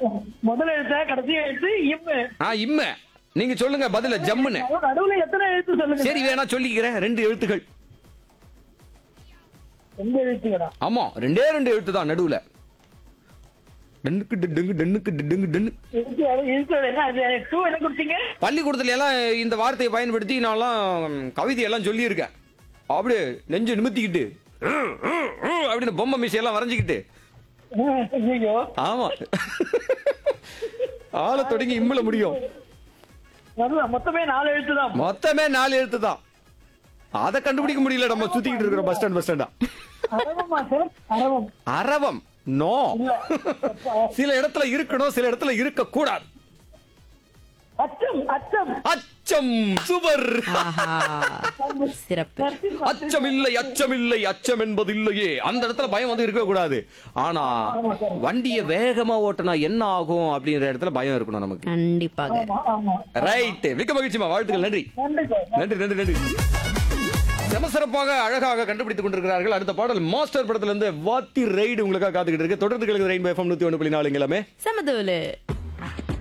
முதல் எழுத்தா கடைசி எழுத்து இம்மு. இம்ம. நீங்க சொல்லுங்க பதில ஜம்முன்னு. நடுவுல எத்தனை எழுத்து சொல்லுங்க. சரி வேணா சொல்லிக்கிறேன், 2 எழுத்துகள். எந்த எழுத்துக்கடா? ஆமா, 2 எழுத்து தான் நடுவுல. டன்னுக்கு டன்னுக்கு டன்னுக்கு டன்னுக்கு டன்னு. எழுத்து என்ன அது? டூ என்ன கொடுத்தீங்க? பள்ளிக்கூடத்துல எல்லாம் இந்த வார்த்தையை பயன்படுத்தி நான்லாம் கவிதையெல்லாம் சொல்லியிருக்கேன். அப்படியே நெஞ்சு நிமித்திக்கிட்டு அப்படின்னு பொம்மை மீசையெல்லாம் வரைஞ்சிக்கிட்டு. ஐயோ. ஆமா, ஆள தொடங்கி இம்முல முடியும். மொத்தமே 4 எழுத்து தான். மொத்தமே 4 எழுத்து தான். அதை கண்டுபிடிக்க முடியல, நம்ம சுத்திக்கிட்டு இருக்கிறோம் பஸ் ஸ்டாண்டா. அரவமா சார்? அரவம். அரவம் நோ. சில இடத்துல இருக்கணும், சில இடத்துல இருக்க கூடாது. அச்சம். அச்சம். அச்சம். சூப்பர். சிறப்பு. அச்சம் இல்லை, அச்சம் இல்லை, அச்சம் என்பது இல்லையே. அந்த இடத்துல பயம் வந்து இருக்க கூடாது. ஆனா வண்டியை வேகமா ஓட்டினா என்ன ஆகும் அப்படின்ற இடத்துல பயம் இருக்கணும் நமக்கு. கண்டிப்பாக. ஆமா. ரைட். மிக்க மகிழ்ச்சிமா, வாழ்த்துக்கள். நன்றி நன்றி சார். நன்றி நன்றி நன்றி. சிறப்பாக அழகாக கண்டுபிடித்துக் கொண்டிருக்கிறார்கள். அடுத்த பாடல் மாஸ்டர் படத்துல இருந்து வாத்தி ரைடு உங்களுக்காக காத்துக்கிட்டு இருக்கு. தொடர்ந்து கேளுங்க ரெயின்போ FM 101.4 எல்லாமே சமதூலு.